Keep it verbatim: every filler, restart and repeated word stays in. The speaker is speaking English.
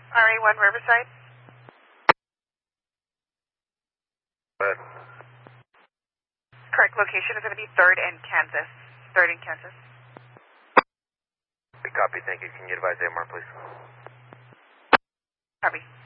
R A one Riverside. Good. Correct location is going to be third and Kansas. third and Kansas. Copy, thank you. Can you advise A M R, please? Copy.